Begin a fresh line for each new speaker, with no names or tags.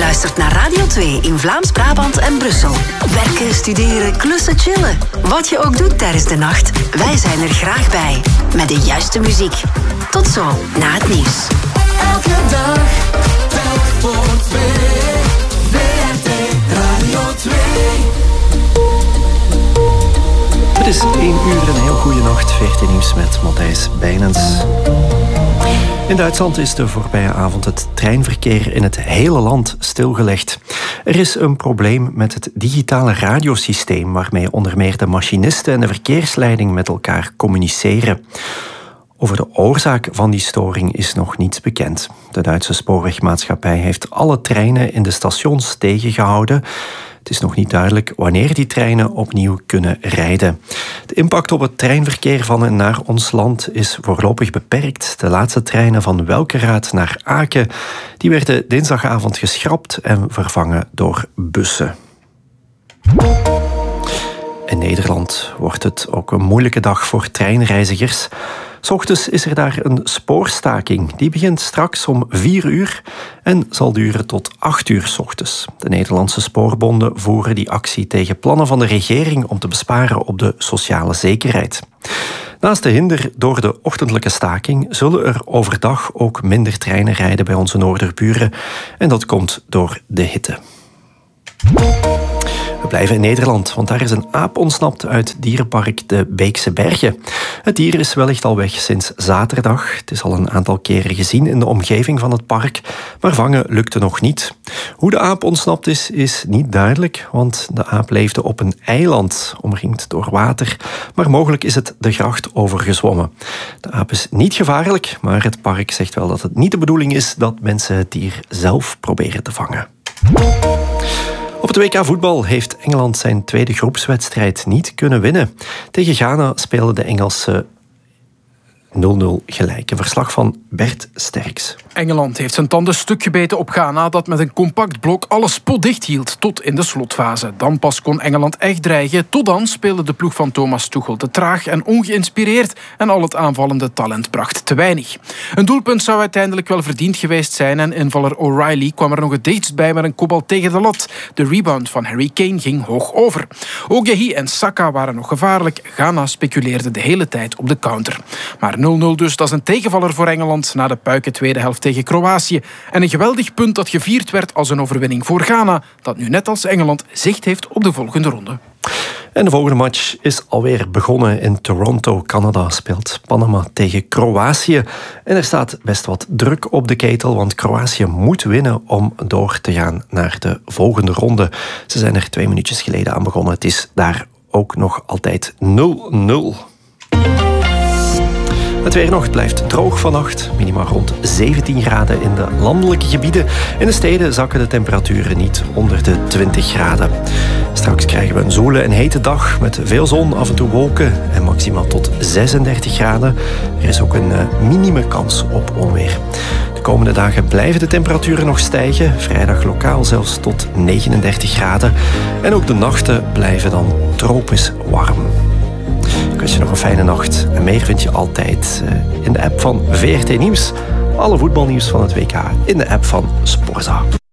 luistert naar Radio 2 in Vlaams-Brabant en Brussel. Werken, studeren, klussen, chillen. Wat je ook doet tijdens de nacht, wij zijn er graag bij. Met de juiste muziek. Tot zo, na het nieuws.
Elke dag, telk voor twee. VRT Radio 2.
Het is 1 uur, een heel goede nacht. VRT Nieuws met Matthijs Bijnens. In Duitsland is de voorbije avond het treinverkeer in het hele land stilgelegd. Er is een probleem met het digitale radiosysteem waarmee onder meer de machinisten en de verkeersleiding met elkaar communiceren. Over de oorzaak van die storing is nog niets bekend. De Duitse spoorwegmaatschappij heeft alle treinen in de stations tegengehouden. Het is nog niet duidelijk wanneer die treinen opnieuw kunnen rijden. De impact op het treinverkeer van en naar ons land is voorlopig beperkt. De laatste treinen van Welkeraad naar Aken die werden dinsdagavond geschrapt en vervangen door bussen. In Nederland wordt het ook een moeilijke dag voor treinreizigers. 's Ochtends is er daar een spoorstaking. Die begint straks om 4 uur en zal duren tot 8 uur 's ochtends. De Nederlandse spoorbonden voeren die actie tegen plannen van de regering om te besparen op de sociale zekerheid. Naast de hinder door de ochtendelijke staking zullen er overdag ook minder treinen rijden bij onze noorderburen. En dat komt door de hitte. We blijven in Nederland, want daar is een aap ontsnapt uit dierenpark de Beekse Bergen. Het dier is wellicht al weg sinds zaterdag. Het is al een aantal keren gezien in de omgeving van het park, maar vangen lukte nog niet. Hoe de aap ontsnapt is niet duidelijk, want de aap leefde op een eiland, omringd door water, maar mogelijk is het de gracht overgezwommen. De aap is niet gevaarlijk, maar het park zegt wel dat het niet de bedoeling is dat mensen het dier zelf proberen te vangen. Op het WK voetbal heeft Engeland zijn tweede groepswedstrijd niet kunnen winnen. Tegen Ghana speelden de Engelsen 0-0 gelijk. Een verslag van Bert Sterks.
Engeland heeft zijn tanden stuk gebeten op Ghana dat met een compact blok alles spotdicht hield tot in de slotfase. Dan pas kon Engeland echt dreigen. Tot dan speelde de ploeg van Thomas Tuchel te traag en ongeïnspireerd en al het aanvallende talent bracht te weinig. Een doelpunt zou uiteindelijk wel verdiend geweest zijn en invaller O'Reilly kwam er nog het dichtst bij met een kopbal tegen de lat. De rebound van Harry Kane ging hoog over. Ogehi en Saka waren nog gevaarlijk. Ghana speculeerde de hele tijd op de counter. Maar 0-0 dus, dat is een tegenvaller voor Engeland na de puike tweede helft tegen Kroatië. En een geweldig punt dat gevierd werd als een overwinning voor Ghana, dat nu net als Engeland zicht heeft op de volgende ronde.
En de volgende match is alweer begonnen in Toronto. Canada speelt Panama tegen Kroatië. En er staat best wat druk op de ketel, want Kroatië moet winnen om door te gaan naar de volgende ronde. Ze zijn er 2 minuutjes geleden aan begonnen. Het is daar ook nog altijd 0-0. Het weer nog, het blijft droog vannacht. Minimaal rond 17 graden in de landelijke gebieden. In de steden zakken de temperaturen niet onder de 20 graden. Straks krijgen we een zoele en hete dag met veel zon, af en toe wolken en maximaal tot 36 graden. Er is ook een minime kans op onweer. De komende dagen blijven de temperaturen nog stijgen. Vrijdag lokaal zelfs tot 39 graden. En ook de nachten blijven dan tropisch warm. Ik wens je nog een fijne nacht. En meer vind je altijd in de app van VRT Nieuws. Alle voetbalnieuws van het WK in de app van Sporza.